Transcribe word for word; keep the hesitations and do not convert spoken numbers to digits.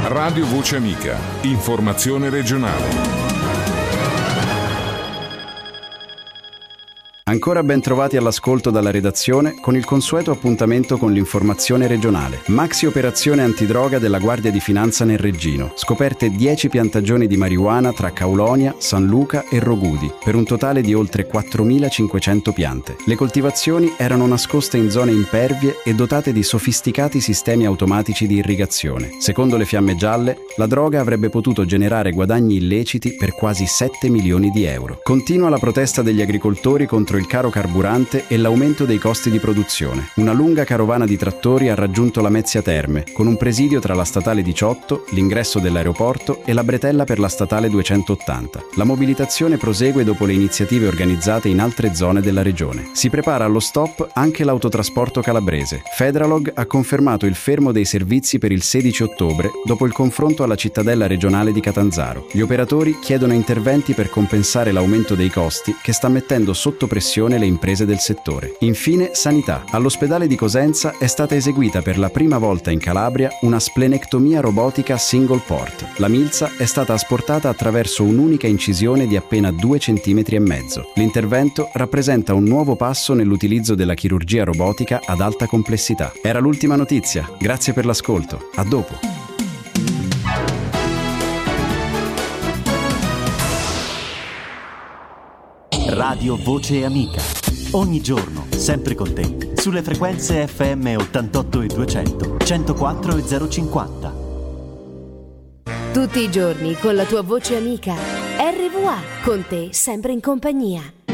Radio Voce Amica, informazione regionale. Ancora ben trovati all'ascolto dalla redazione con il consueto appuntamento con l'informazione regionale. Maxi operazione antidroga della Guardia di Finanza nel Reggino. Scoperte dieci piantagioni di marijuana tra Caulonia, San Luca e Rogudi, per un totale di oltre quattromilacinquecento piante. Le coltivazioni erano nascoste in zone impervie e dotate di sofisticati sistemi automatici di irrigazione. Secondo le Fiamme Gialle, la droga avrebbe potuto generare guadagni illeciti per quasi sette milioni di euro. Continua la protesta degli agricoltori contro il caro carburante e l'aumento dei costi di produzione. Una lunga carovana di trattori ha raggiunto Lamezia Terme, con un presidio tra la statale diciotto, l'ingresso dell'aeroporto e la bretella per la statale duecentottanta. La mobilitazione prosegue dopo le iniziative organizzate in altre zone della regione. Si prepara allo stop anche l'autotrasporto calabrese. Federalog ha confermato il fermo dei servizi per il sedici ottobre dopo il confronto alla cittadella regionale di Catanzaro. Gli operatori chiedono interventi per compensare l'aumento dei costi che sta mettendo sotto pressione le imprese del settore. Infine, sanità. All'ospedale di Cosenza è stata eseguita per la prima volta in Calabria una splenectomia robotica single port. La milza è stata asportata attraverso un'unica incisione di appena due centimetri e mezzo. L'intervento rappresenta un nuovo passo nell'utilizzo della chirurgia robotica ad alta complessità. Era l'ultima notizia. Grazie per l'ascolto. A dopo. Radio Voce Amica. Ogni giorno, sempre con te, sulle frequenze F M ottantotto e duecento, centoquattro e zero cinquanta. Tutti i giorni con la tua voce amica. R V A, con te sempre in compagnia.